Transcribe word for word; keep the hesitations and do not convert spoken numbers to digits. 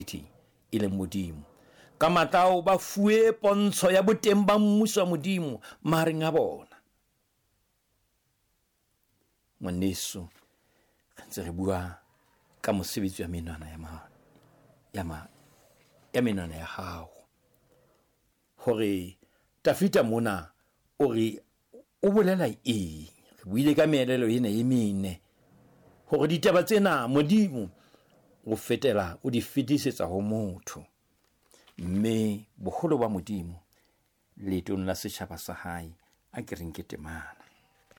e leng Modimo. Ka matao ba fuwe pontsho ya boteng ba mmuso wa Modimo mahareng a bona. Ngwaneso, re ntse re bua ka mosebetsi wa menwana ya ma ya ma ya menwana ya hao, hore Tafita mona o re o bolela eng. Re buile ka meelelo ena e mene, hore ditaba tsena Modimo o fetela o di fetisetsa ho motho, mme boholo ba Modimo letong la setjhaba sa hae a ke reng ke temana.